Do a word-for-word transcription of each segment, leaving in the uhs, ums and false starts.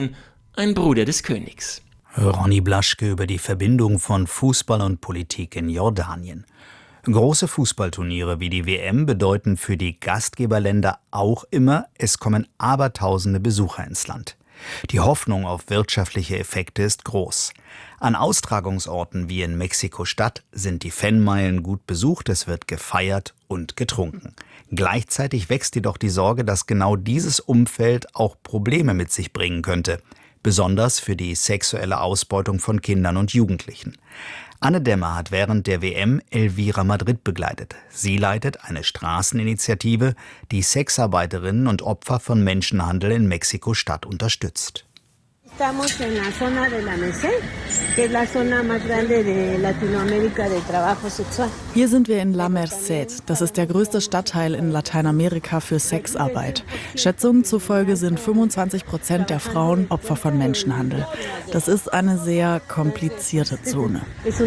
ein Bruder des Königs. Ronny Blaschke über die Verbindung von Fußball und Politik in Jordanien. Große Fußballturniere wie die W M bedeuten für die Gastgeberländer auch immer, es kommen abertausende Besucher ins Land. Die Hoffnung auf wirtschaftliche Effekte ist groß. An Austragungsorten wie in Mexiko-Stadt sind die Fanmeilen gut besucht, es wird gefeiert und getrunken. Gleichzeitig wächst jedoch die Sorge, dass genau dieses Umfeld auch Probleme mit sich bringen könnte, besonders für die sexuelle Ausbeutung von Kindern und Jugendlichen. Anne Dämmer hat während der W M Elvira Madrid begleitet. Sie leitet eine Straßeninitiative, die Sexarbeiterinnen und Opfer von Menschenhandel in Mexiko-Stadt unterstützt. Hier sind wir in La Merced. Das ist der größte Stadtteil in Lateinamerika für Sexarbeit. Schätzungen zufolge sind fünfundzwanzig Prozent der Frauen Opfer von Menschenhandel. Das ist eine sehr komplizierte Zone.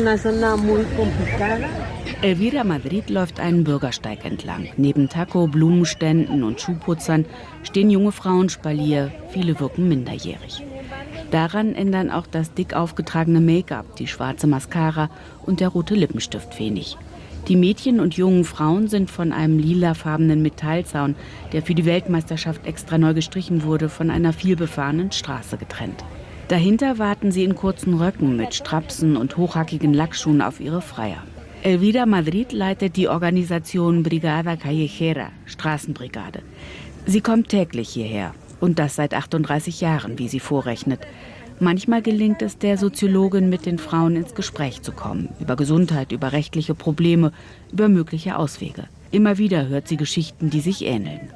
Elvira Madrid läuft einen Bürgersteig entlang. Neben Taco, Blumenständen und Schuhputzern stehen junge Frauen Spalier. Viele wirken minderjährig. Daran ändern auch das dick aufgetragene Make-up, die schwarze Mascara und der rote Lippenstift wenig. Die Mädchen und jungen Frauen sind von einem lilafarbenen Metallzaun, der für die Weltmeisterschaft extra neu gestrichen wurde, von einer vielbefahrenen Straße getrennt. Dahinter warten sie in kurzen Röcken mit Strapsen und hochhackigen Lackschuhen auf ihre Freier. Elvira Madrid leitet die Organisation Brigada Callejera, Straßenbrigade. Sie kommt täglich hierher. Und das seit achtunddreißig Jahren, wie sie vorrechnet. Manchmal gelingt es der Soziologin, mit den Frauen ins Gespräch zu kommen. Über Gesundheit, über rechtliche Probleme, über mögliche Auswege. Immer wieder hört sie Geschichten, die sich ähneln.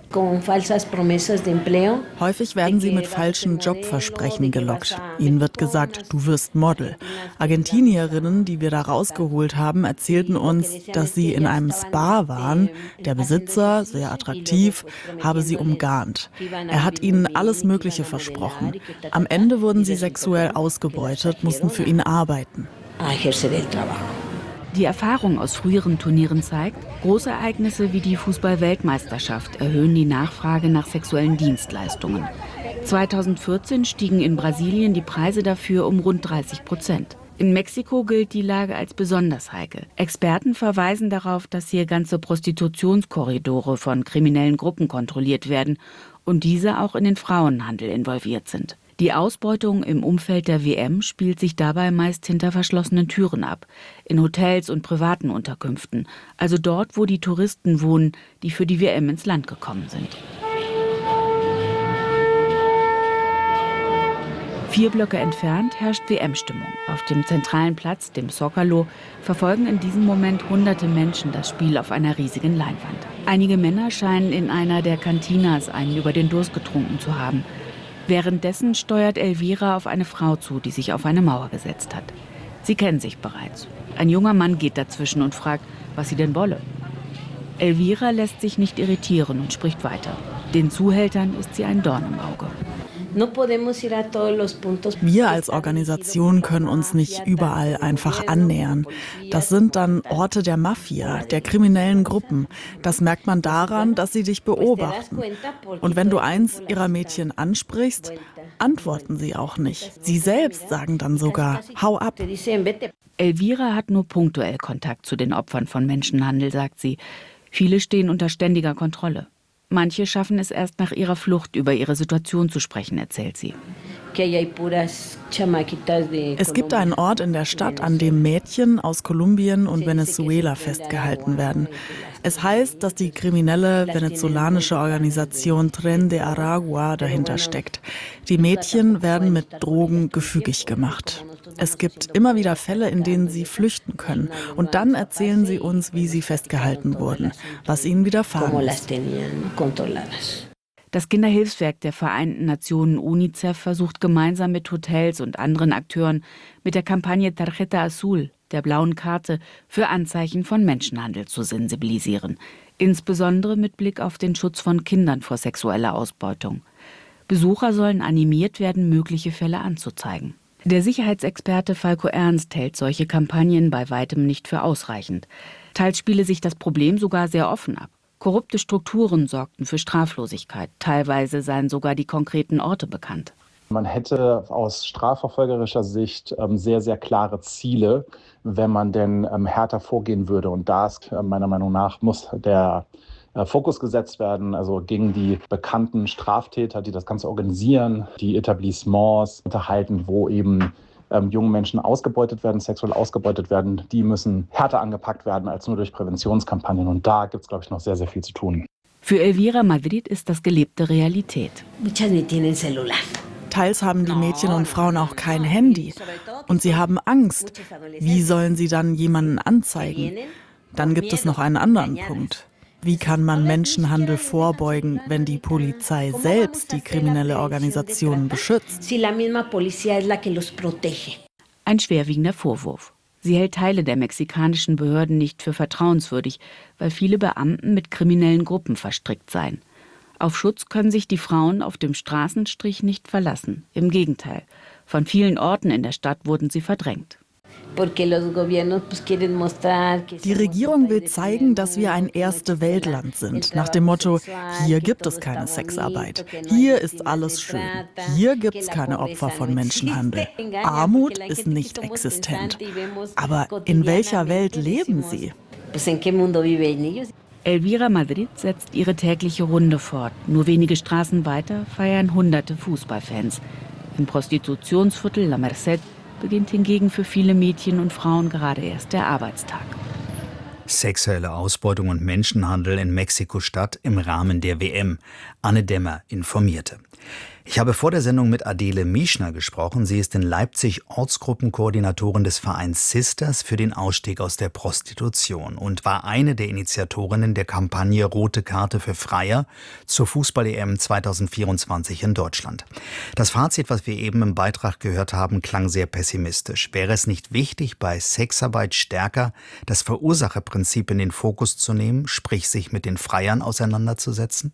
Häufig werden sie mit falschen Jobversprechen gelockt. Ihnen wird gesagt, du wirst Model. Argentinierinnen, die wir da rausgeholt haben, erzählten uns, dass sie in einem Spa waren. Der Besitzer, sehr attraktiv, habe sie umgarnt. Er hat ihnen alles Mögliche versprochen. Am Ende wurden sie sexuell ausgebeutet, mussten für ihn arbeiten. Die Erfahrung aus früheren Turnieren zeigt, Großereignisse wie die Fußball-Weltmeisterschaft erhöhen die Nachfrage nach sexuellen Dienstleistungen. zweitausendvierzehn stiegen in Brasilien die Preise dafür um rund dreißig Prozent. In Mexiko gilt die Lage als besonders heikel. Experten verweisen darauf, dass hier ganze Prostitutionskorridore von kriminellen Gruppen kontrolliert werden und diese auch in den Frauenhandel involviert sind. Die Ausbeutung im Umfeld der W M spielt sich dabei meist hinter verschlossenen Türen ab, in Hotels und privaten Unterkünften, also dort, wo die Touristen wohnen, die für die W M ins Land gekommen sind. Vier Blöcke entfernt herrscht W M-Stimmung. Auf dem zentralen Platz, dem Zócalo, verfolgen in diesem Moment hunderte Menschen das Spiel auf einer riesigen Leinwand. Einige Männer scheinen in einer der Cantinas einen über den Durst getrunken zu haben. Währenddessen steuert Elvira auf eine Frau zu, die sich auf eine Mauer gesetzt hat. Sie kennen sich bereits. Ein junger Mann geht dazwischen und fragt, was sie denn wolle. Elvira lässt sich nicht irritieren und spricht weiter. Den Zuhältern ist sie ein Dorn im Auge. Wir als Organisation können uns nicht überall einfach annähern. Das sind dann Orte der Mafia, der kriminellen Gruppen. Das merkt man daran, dass sie dich beobachten. Und wenn du eins ihrer Mädchen ansprichst, antworten sie auch nicht. Sie selbst sagen dann sogar, hau ab. Elvira hat nur punktuell Kontakt zu den Opfern von Menschenhandel, sagt sie. Viele stehen unter ständiger Kontrolle. Manche schaffen es erst nach ihrer Flucht, über ihre Situation zu sprechen, erzählt sie. Es gibt einen Ort in der Stadt, an dem Mädchen aus Kolumbien und Venezuela festgehalten werden. Es heißt, dass die kriminelle venezolanische Organisation Tren de Aragua dahinter steckt. Die Mädchen werden mit Drogen gefügig gemacht. Es gibt immer wieder Fälle, in denen sie flüchten können. Und dann erzählen sie uns, wie sie festgehalten wurden, was ihnen widerfahren ist. Das Kinderhilfswerk der Vereinten Nationen UNICEF versucht gemeinsam mit Hotels und anderen Akteuren mit der Kampagne Tarjeta Azul, der blauen Karte, für Anzeichen von Menschenhandel zu sensibilisieren. Insbesondere mit Blick auf den Schutz von Kindern vor sexueller Ausbeutung. Besucher sollen animiert werden, mögliche Fälle anzuzeigen. Der Sicherheitsexperte Falko Ernst hält solche Kampagnen bei weitem nicht für ausreichend. Teils spiele sich das Problem sogar sehr offen ab. Korrupte Strukturen sorgten für Straflosigkeit. Teilweise seien sogar die konkreten Orte bekannt. Man hätte aus strafverfolgerischer Sicht ähm, sehr, sehr klare Ziele, wenn man denn ähm, härter vorgehen würde. Und da ist äh, meiner Meinung nach muss der äh, Fokus gesetzt werden, also gegen die bekannten Straftäter, die das Ganze organisieren, die Etablissements unterhalten, wo eben ähm, junge Menschen ausgebeutet werden, sexuell ausgebeutet werden. Die müssen härter angepackt werden als nur durch Präventionskampagnen. Und da gibt es, glaube ich, noch sehr, sehr viel zu tun. Für Elvira Madrid ist das gelebte Realität. Teils haben die Mädchen und Frauen auch kein Handy und sie haben Angst. Wie sollen sie dann jemanden anzeigen? Dann gibt es noch einen anderen Punkt. Wie kann man Menschenhandel vorbeugen, wenn die Polizei selbst die kriminelle Organisation beschützt? Ein schwerwiegender Vorwurf. Sie hält Teile der mexikanischen Behörden nicht für vertrauenswürdig, weil viele Beamten mit kriminellen Gruppen verstrickt seien. Auf Schutz können sich die Frauen auf dem Straßenstrich nicht verlassen. Im Gegenteil, von vielen Orten in der Stadt wurden sie verdrängt. Die Regierung will zeigen, dass wir ein Erste-Welt-Land sind. Nach dem Motto, hier gibt es keine Sexarbeit. Hier ist alles schön. Hier gibt es keine Opfer von Menschenhandel. Armut ist nicht existent. Aber in welcher Welt leben sie? Elvira Madrid setzt ihre tägliche Runde fort. Nur wenige Straßen weiter feiern hunderte Fußballfans. Im Prostitutionsviertel La Merced beginnt hingegen für viele Mädchen und Frauen gerade erst der Arbeitstag. Sexuelle Ausbeutung und Menschenhandel in Mexiko-Stadt im Rahmen der W M. Anne Dämmer informierte. Ich habe vor der Sendung mit Adele Mischner gesprochen. Sie ist in Leipzig Ortsgruppenkoordinatorin des Vereins Sisters für den Ausstieg aus der Prostitution und war eine der Initiatorinnen der Kampagne Rote Karte für Freier zur Fußball-E M zweitausendvierundzwanzig in Deutschland. Das Fazit, was wir eben im Beitrag gehört haben, klang sehr pessimistisch. Wäre es nicht wichtig, bei Sexarbeit stärker das Verursacherprinzip in den Fokus zu nehmen, sprich sich mit den Freiern auseinanderzusetzen?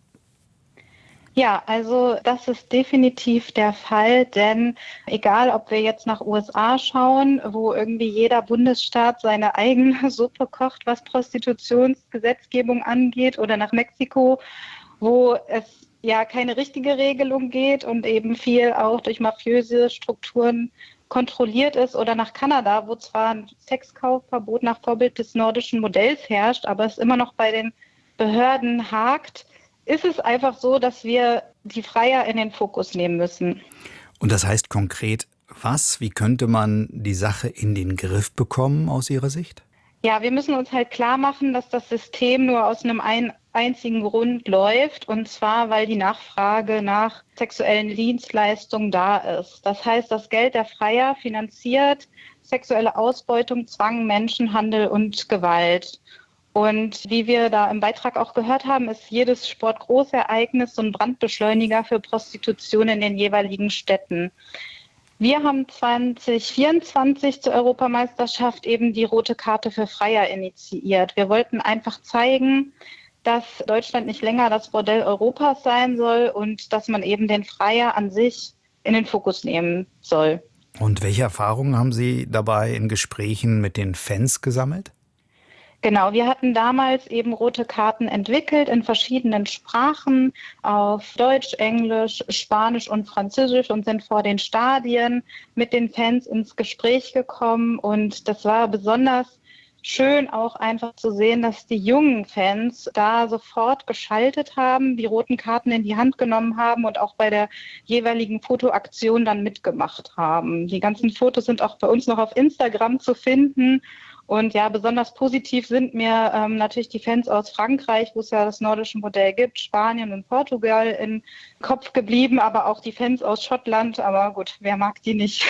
Ja, also das ist definitiv der Fall, denn egal, ob wir jetzt nach U S A schauen, wo irgendwie jeder Bundesstaat seine eigene Suppe kocht, was Prostitutionsgesetzgebung angeht, oder nach Mexiko, wo es ja keine richtige Regelung geht und eben viel auch durch mafiöse Strukturen kontrolliert ist, oder nach Kanada, wo zwar ein Sexkaufverbot nach Vorbild des nordischen Modells herrscht, aber es immer noch bei den Behörden hakt, ist es einfach so, dass wir die Freier in den Fokus nehmen müssen. Und das heißt konkret was? Wie könnte man die Sache in den Griff bekommen aus Ihrer Sicht? Ja, wir müssen uns halt klar machen, dass das System nur aus einem ein, einzigen Grund läuft, und zwar, weil die Nachfrage nach sexuellen Dienstleistungen da ist. Das heißt, das Geld der Freier finanziert sexuelle Ausbeutung, Zwang, Menschenhandel und Gewalt. Und wie wir da im Beitrag auch gehört haben, ist jedes Sportgroßereignis so ein Brandbeschleuniger für Prostitution in den jeweiligen Städten. Wir haben zwanzig vierundzwanzig zur Europameisterschaft eben die Rote Karte für Freier initiiert. Wir wollten einfach zeigen, dass Deutschland nicht länger das Bordell Europas sein soll und dass man eben den Freier an sich in den Fokus nehmen soll. Und welche Erfahrungen haben Sie dabei in Gesprächen mit den Fans gesammelt? Genau, wir hatten damals eben rote Karten entwickelt in verschiedenen Sprachen, auf Deutsch, Englisch, Spanisch und Französisch, und sind vor den Stadien mit den Fans ins Gespräch gekommen. Und das war besonders schön, auch einfach zu sehen, dass die jungen Fans da sofort geschaltet haben, die roten Karten in die Hand genommen haben und auch bei der jeweiligen Fotoaktion dann mitgemacht haben. Die ganzen Fotos sind auch bei uns noch auf Instagram zu finden. Und ja, besonders positiv sind mir ähm, natürlich die Fans aus Frankreich, wo es ja das nordische Modell gibt, Spanien und Portugal im Kopf geblieben, aber auch die Fans aus Schottland. Aber gut, wer mag die nicht?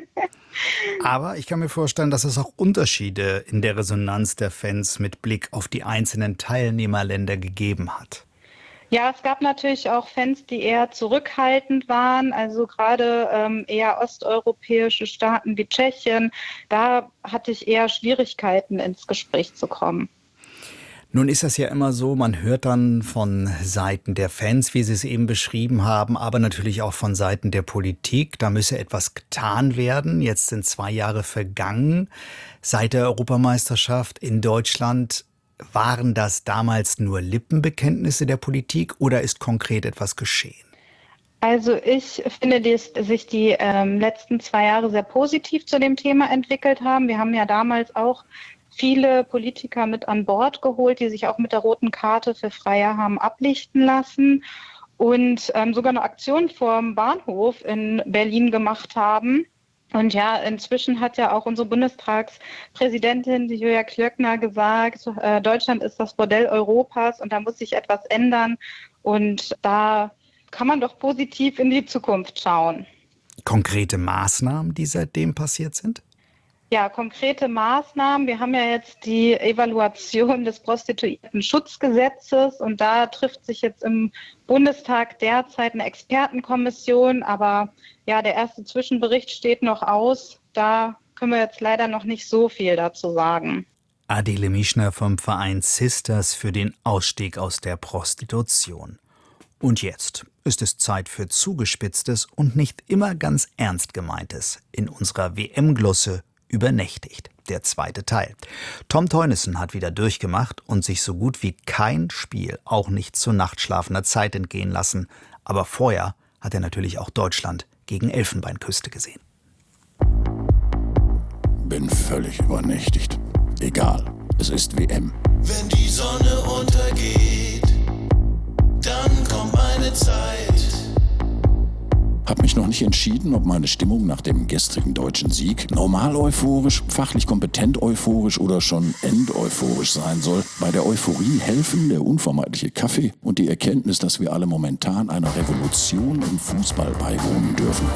Aber ich kann mir vorstellen, dass es auch Unterschiede in der Resonanz der Fans mit Blick auf die einzelnen Teilnehmerländer gegeben hat. Ja, es gab natürlich auch Fans, die eher zurückhaltend waren, also gerade ähm, eher osteuropäische Staaten wie Tschechien. Da hatte ich eher Schwierigkeiten, ins Gespräch zu kommen. Nun ist das ja immer so, man hört dann von Seiten der Fans, wie Sie es eben beschrieben haben, aber natürlich auch von Seiten der Politik, da müsse etwas getan werden. Jetzt sind zwei Jahre vergangen seit der Europameisterschaft in Deutschland. Waren das damals nur Lippenbekenntnisse der Politik oder ist konkret etwas geschehen? Also ich finde, dass sich die ähm, letzten zwei Jahre sehr positiv zu dem Thema entwickelt haben. Wir haben ja damals auch viele Politiker mit an Bord geholt, die sich auch mit der roten Karte für Freier haben ablichten lassen und ähm, sogar eine Aktion vor dem Bahnhof in Berlin gemacht haben. Und ja, inzwischen hat ja auch unsere Bundestagspräsidentin, die Julia Klöckner, gesagt, äh, Deutschland ist das Bordell Europas und da muss sich etwas ändern. Und da kann man doch positiv in die Zukunft schauen. Konkrete Maßnahmen, die seitdem passiert sind? Ja, konkrete Maßnahmen. Wir haben ja jetzt die Evaluation des Prostituierten-Schutzgesetzes und da trifft sich jetzt im Bundestag derzeit eine Expertenkommission, aber ja, der erste Zwischenbericht steht noch aus. Da können wir jetzt leider noch nicht so viel dazu sagen. Adele Mischner vom Verein Sisters für den Ausstieg aus der Prostitution. Und jetzt ist es Zeit für Zugespitztes und nicht immer ganz ernst gemeintes in unserer W M-Glosse Übernächtigt, der zweite Teil. Tom Teunissen hat wieder durchgemacht und sich so gut wie kein Spiel, auch nicht zu nachtschlafender Zeit, entgehen lassen. Aber vorher hat er natürlich auch Deutschland gegen Elfenbeinküste gesehen. Bin völlig übernächtigt. Egal, es ist W M. Wenn die Sonne untergeht, dann kommt meine Zeit. Hab mich noch nicht entschieden, ob meine Stimmung nach dem gestrigen deutschen Sieg normal euphorisch, fachlich kompetent euphorisch oder schon endeuphorisch sein soll. Bei der Euphorie helfen der unvermeidliche Kaffee und die Erkenntnis, dass wir alle momentan einer Revolution im Fußball beiwohnen dürfen.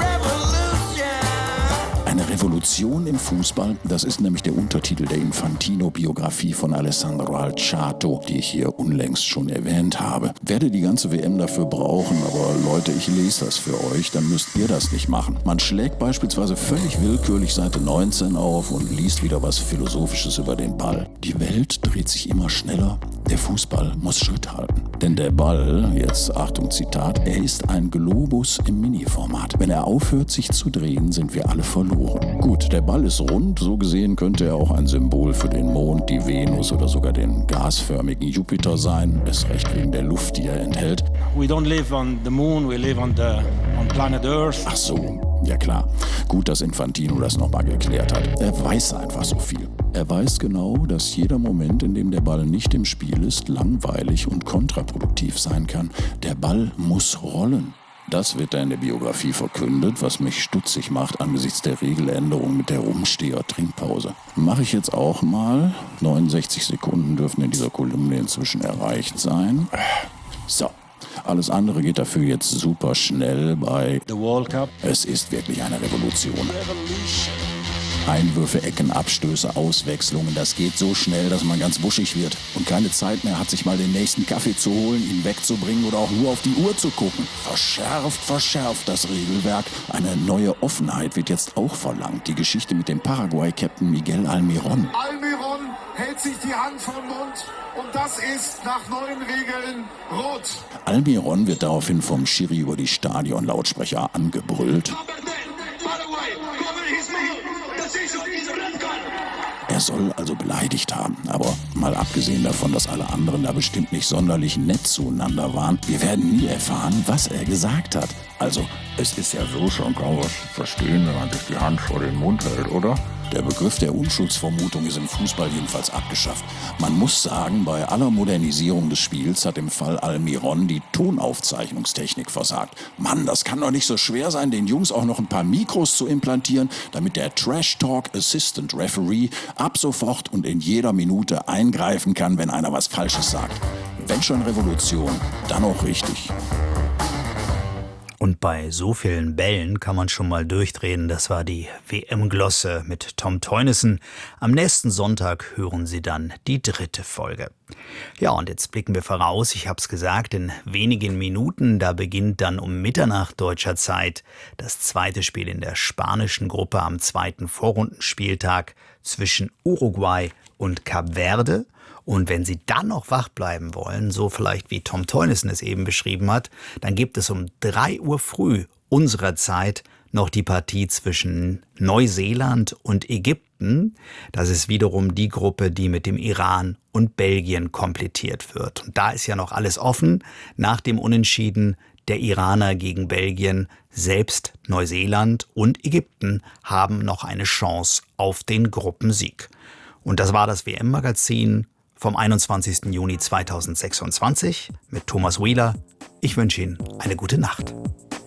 Eine Revolution im Fußball, das ist nämlich der Untertitel der Infantino-Biografie von Alessandro Alciato, die ich hier unlängst schon erwähnt habe. Werde die ganze W M dafür brauchen, aber Leute, ich lese das für euch, dann müsst ihr das nicht machen. Man schlägt beispielsweise völlig willkürlich Seite neunzehn auf und liest wieder was Philosophisches über den Ball. Die Welt dreht sich immer schneller, der Fußball muss Schritt halten. Denn der Ball, jetzt Achtung Zitat, er ist ein Globus im Mini-Format. Wenn er aufhört sich zu drehen, sind wir alle verloren. Gut, der Ball ist rund, so gesehen könnte er auch ein Symbol für den Mond, die Venus oder sogar den gasförmigen Jupiter sein, erst recht wegen der Luft, die er enthält. We don't live on the moon, we live on the on planet Earth. Ach so, ja klar. Gut, dass Infantino das nochmal geklärt hat. Er weiß einfach so viel. Er weiß genau, dass jeder Moment, in dem der Ball nicht im Spiel ist, langweilig und kontraproduktiv sein kann. Der Ball muss rollen. Das wird da in der Biografie verkündet, was mich stutzig macht angesichts der Regeländerung mit der Rumsteher-Trinkpause. Mache ich jetzt auch mal. neunundsechzig Sekunden dürfen in dieser Kolumne inzwischen erreicht sein. So, alles andere geht dafür jetzt super schnell bei The World Cup. Es ist wirklich eine Revolution. Einwürfe, Ecken, Abstöße, Auswechslungen, das geht so schnell, dass man ganz wuschig wird und keine Zeit mehr hat, sich mal den nächsten Kaffee zu holen, ihn wegzubringen oder auch nur auf die Uhr zu gucken. Verschärft, verschärft das Regelwerk. Eine neue Offenheit wird jetzt auch verlangt. Die Geschichte mit dem Paraguay-Captain Miguel Almirón. Almirón hält sich die Hand vom Mund und das ist nach neuen Regeln rot. Almirón wird daraufhin vom Schiri über die Stadionlautsprecher angebrüllt. Er soll also beleidigt haben, aber mal abgesehen davon, dass alle anderen da bestimmt nicht sonderlich nett zueinander waren, wir werden nie erfahren, was er gesagt hat. Also, es ist ja so, schon kaum was verstehen, wenn man sich die Hand vor den Mund hält, oder? Der Begriff der Unschuldsvermutung ist im Fußball jedenfalls abgeschafft. Man muss sagen, bei aller Modernisierung des Spiels hat im Fall Almirón die Tonaufzeichnungstechnik versagt. Mann, das kann doch nicht so schwer sein, den Jungs auch noch ein paar Mikros zu implantieren, damit der Trash Talk Assistant Referee ab sofort und in jeder Minute eingreifen kann, wenn einer was Falsches sagt. Wenn schon Revolution, dann auch richtig. Und bei so vielen Bällen kann man schon mal durchdrehen. Das war die W M-Glosse mit Tom Teunissen. Am nächsten Sonntag hören Sie dann die dritte Folge. Ja, und jetzt blicken wir voraus. Ich habe es gesagt, in wenigen Minuten, da beginnt dann um Mitternacht deutscher Zeit das zweite Spiel in der spanischen Gruppe am zweiten Vorrundenspieltag zwischen Uruguay und Kap Verde. Und wenn Sie dann noch wach bleiben wollen, so vielleicht wie Tom Teunissen es eben beschrieben hat, dann gibt es um drei Uhr früh unserer Zeit noch die Partie zwischen Neuseeland und Ägypten. Das ist wiederum die Gruppe, die mit dem Iran und Belgien komplettiert wird. Und da ist ja noch alles offen. Nach dem Unentschieden der Iraner gegen Belgien. Selbst Neuseeland und Ägypten haben noch eine Chance auf den Gruppensieg. Und das war das W M-Magazin vom einundzwanzigsten Juni zweitausendsechsundzwanzig mit Thomas Wheeler. Ich wünsche Ihnen eine gute Nacht.